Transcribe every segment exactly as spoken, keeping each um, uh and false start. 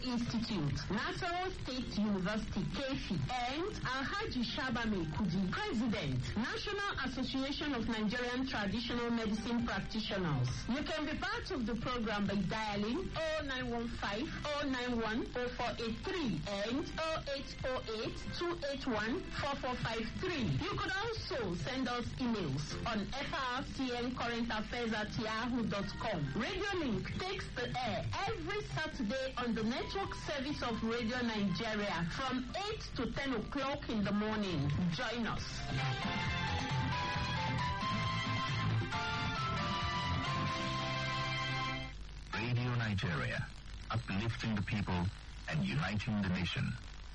Institute, Nasarawa State University, K F I, and Alhaji Shabame Kudi, President, National Association of Nigerian Traditional Medicine Practitioners. You can be part of the program by dialing zero nine one five, zero nine one, zero four eight three and zero eight zero eight, two eight one, four four five three. You could also send us emails on F R C N Current Affairs at yahoo dot com. Radio Link takes the air every Saturday on the network service of Radio Nigeria from eight to ten o'clock in the morning. Join us. Radio Nigeria, uplifting the people and uniting the nation.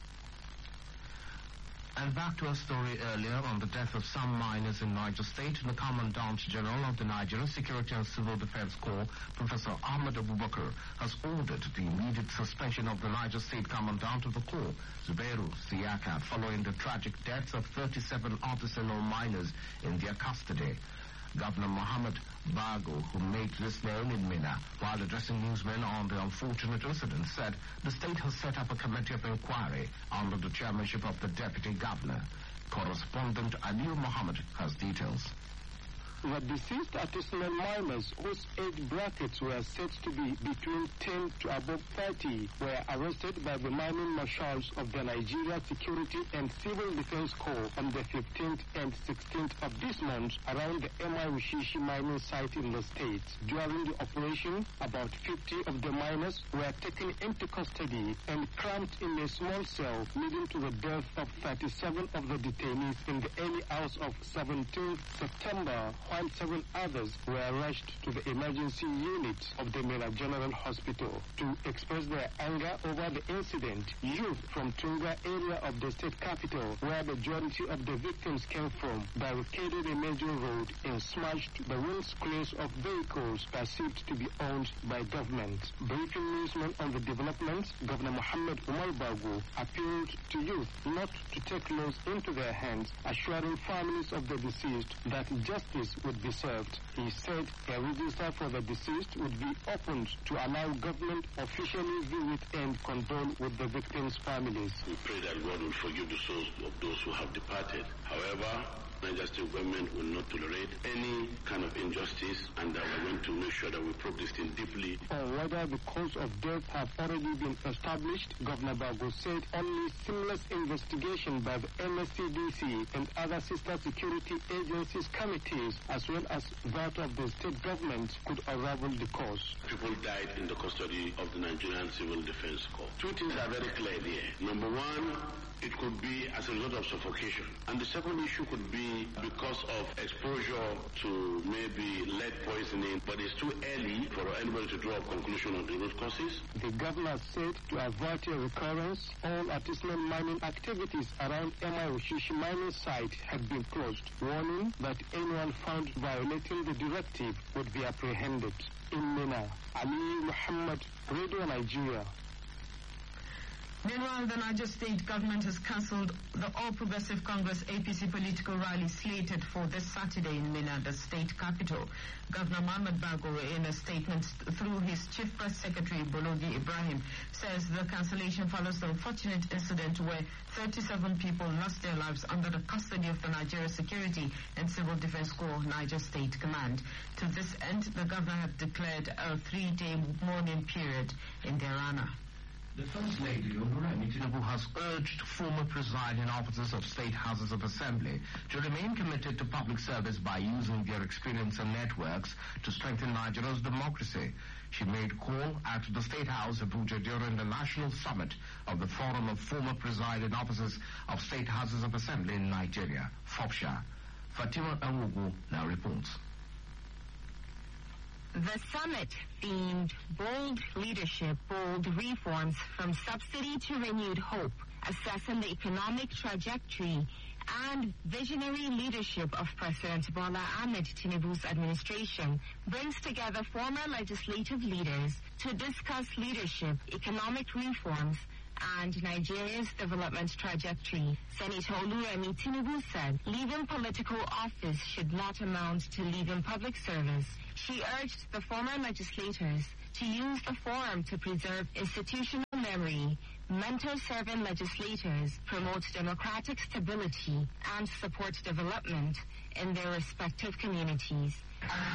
And back to our story earlier on the death of some miners in Niger State. The Commandant General of the Nigerian Security and Civil Defense Corps, Professor Ahmed Abubakar, has ordered the immediate suspension of the Niger State Commandant of the Corps, Zubairu Siyaka, following the tragic deaths of thirty-seven artisanal miners in their custody. Governor Mohammed Bago, who made this known in Minna while addressing newsmen on the unfortunate incident, said the state has set up a committee of inquiry under the chairmanship of the deputy governor. Correspondent Aliu Mohammed has details. The deceased artisanal miners, whose age brackets were said to be between ten to above thirty, were arrested by the mining marshals of the Nigeria Security and Civil Defense Corps on the fifteenth and sixteenth of this month around the Emma Wushishi mining site in the state. During the operation, about fifty of the miners were taken into custody and cramped in a small cell, leading to the death of thirty-seven of the detainees in the early hours of seventeenth September, while seven others were rushed to the emergency unit of the Mina General Hospital. To express their anger over the incident, youth from Tunga area of the state capital, where the majority of the victims came from, barricaded a major road and smashed the windscreens of vehicles perceived to be owned by government. Briefing newsmen on the developments, Governor Mohammed Umar Bago appealed to youth not to take laws into their hands, assuring families of the deceased that justice would be served. He said a register for the deceased would be opened to allow government officially view it and condole with the victims' families. We pray that God will forgive the souls of those who have departed. However, Niger State government will not tolerate any kind of injustice, and that we're going to make sure that we probe this thing deeply. On whether the cause of death have already been established, Governor Bago said only seamless investigation by the N S C D C and other sister security agencies committees, as well as that of the state government, could unravel the cause. People died in the custody of the Nigerian Civil Defense Corps. Two things are very clear here. Number one, it could be as a result of suffocation. And the second issue could be because of exposure to maybe lead poisoning, but it's too early for anybody to draw a conclusion on the root causes. The governor said to avoid a recurrence, all artisanal mining activities around Emma Wushishi mining site had been closed, warning that anyone found violating the directive would be apprehended. In Mina, Ali Muhammad, Radio Nigeria. Meanwhile, the Niger State government has cancelled the All Progressive Congress A P C political rally slated for this Saturday in Minna, the state capital. Governor Mohammed Bago, in a statement through his chief press secretary, Bologi Ibrahim, says the cancellation follows the unfortunate incident where thirty-seven people lost their lives under the custody of the Nigeria Security and Civil Defense Corps Niger State Command. To this end, the governor had declared a three-day mourning period in their honor. The First Lady, Oluremi Tinubu, has urged former presiding officers of state houses of assembly to remain committed to public service by using their experience and networks to strengthen Nigeria's democracy. She made call at the State House, Abuja, during the national summit of the Forum of Former Presiding Officers of State Houses of Assembly in Nigeria, FOPSHA. Fatima Awugu now reports. The summit themed Bold Leadership, Bold Reforms from Subsidy to Renewed Hope, assessing the economic trajectory and visionary leadership of President Bola Ahmed Tinubu's administration, brings together former legislative leaders to discuss leadership, economic reforms, and Nigeria's development trajectory. Senator Oluremi Tinubu said leaving political office should not amount to leaving public service. She urged the former legislators to use the forum to preserve institutional memory, mentor servant legislators, promote democratic stability, and support development in their respective communities.